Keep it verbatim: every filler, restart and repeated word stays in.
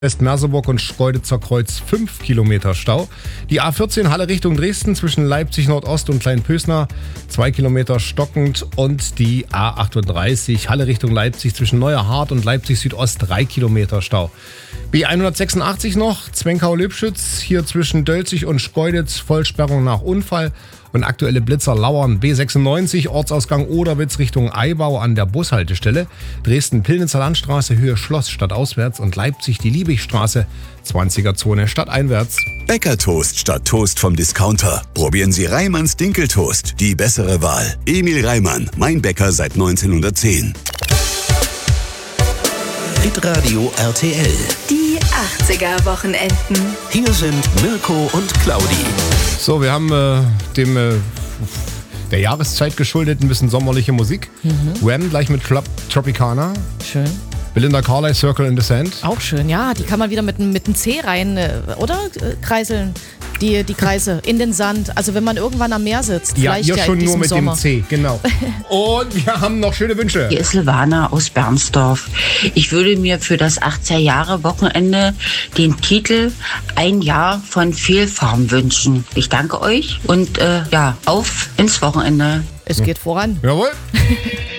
West-Merseburg und Schkeuditzer Kreuz fünf Kilometer Stau. Die A vierzehn Halle Richtung Dresden zwischen Leipzig Nordost und Kleinpösner zwei Kilometer stockend und die A achtunddreißig Halle Richtung Leipzig zwischen Neuerhardt und Leipzig Südost drei Kilometer Stau. B hundertsechsundachtzig noch, Zwenkau-Lübschütz, hier zwischen Dölzig und Schkeuditz Vollsperrung nach Unfall und aktuelle Blitzer lauern. B sechsundneunzig, Ortsausgang Oderwitz Richtung Eibau an der Bushaltestelle. Dresden-Pillnitzer Landstraße, Höhe Schloss stadtauswärts und Leipzig die Liebigstraße, zwanziger Zone stadteinwärts. Bäckertoast statt Toast vom Discounter. Probieren Sie Reimanns Dinkeltoast, die bessere Wahl. Emil Reimann, mein Bäcker seit neunzehnhundertzehn. Hitradio R T L. Die achtziger-Wochenenden. Hier sind Mirko und Claudi. So, wir haben äh, dem äh, der Jahreszeit geschuldet ein bisschen sommerliche Musik. Mhm. Wham gleich mit Club Tropicana. Schön. Belinda Carlisle, Circle in the Sand. Auch schön, ja. Die kann man wieder mit, mit einem C rein, oder? Kreiseln. Die, die Kreise in den Sand. Also wenn man irgendwann am Meer sitzt. Ja, vielleicht ihr ja schon nur mit Sommer. dem C, genau. Und wir haben noch schöne Wünsche. Hier ist Silvana aus Bernsdorf. Ich würde mir für das achtziger-Jahre-Wochenende den Titel Ein Jahr von Fehlfarm wünschen. Ich danke euch und äh, ja, auf ins Wochenende. Es geht voran. Jawohl.